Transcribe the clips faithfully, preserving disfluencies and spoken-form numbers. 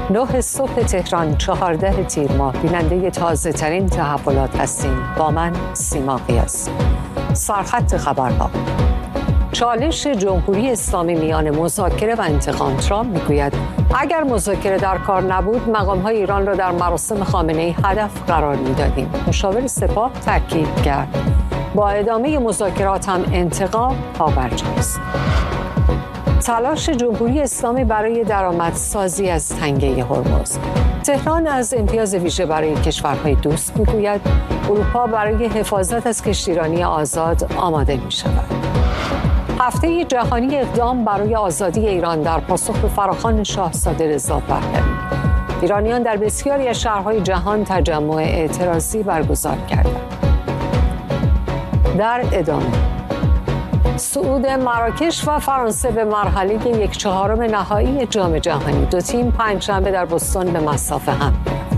نه صبح تهران، چهارده تیر ماه، بیننده تازه ترین تحولات هستیم. با من سیما قیاسی. سرخط خبرها: چالش جمهوری اسلامی میان مذاکره و انتقام. ترامپ میگوید اگر مذاکره در کار نبود مقام‌های ایران را در مراسم خامنه‌ای هدف قرار میدادیم. مشاور سپاه تاکید کرد با ادامه مذاکرات هم انتقام پابرجاست. تلاش جمهوری اسلامی برای درآمدسازی از تنگه هرمز. تهران از امتیاز ویژه برای کشورهای دوست میگوید اروپا برای حفاظت از کشتیرانی آزاد آماده می شود. هفته جهانی اقدام برای آزادی ایران در پاسخ به فراخوان شاهزاده رضا پهلوی. ایرانیان در بسیاری از شهرهای جهان تجمع اعتراضی برگزار کردند. در ادامه: صعود مراکش و فرانسه به مرحله یک چهارم نهایی جام جهانی. دو تیم پنجشنبه در بوستون به مصاف هم.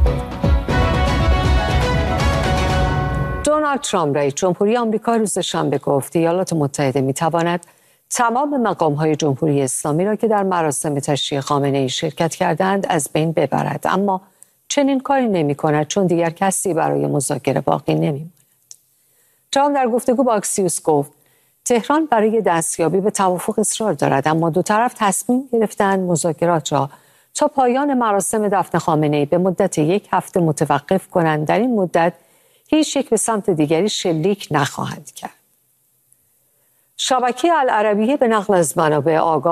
دونالد ترامپ رئیس جمهوری آمریکا روز شنبه گفت ایالات متحده می‌تواند تمام مقام‌های جمهوری اسلامی را که در مراسم تشییع خامنه‌ای شرکت کردند از بین ببرد، اما چنین کاری نمی‌کند چون دیگر کسی برای مذاکره باقی نمی‌ماند. ترامپ در گفتگو با اکسیوس گفت تهران برای دستیابی به توافق اصرار دارد، اما دو طرف تصمیم گرفتند مذاکرات را تا پایان مراسم دفن خامنه‌ای به مدت یک هفته متوقف کنند. در این مدت هیچ یک به سمت دیگری شلیک نخواهند کرد. شبکه العربیه به نقل از منابع آگاه